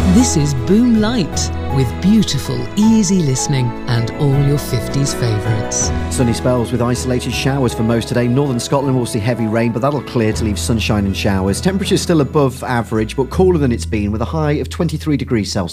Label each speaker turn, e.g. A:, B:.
A: This is Boom Light with beautiful, easy listening and all your 50s favourites.
B: Sunny spells with isolated showers for most today. Northern Scotland will see heavy rain, but that'll clear to leave sunshine and showers. Temperatures still above average, but cooler than it's been, with a high of 23 degrees Celsius.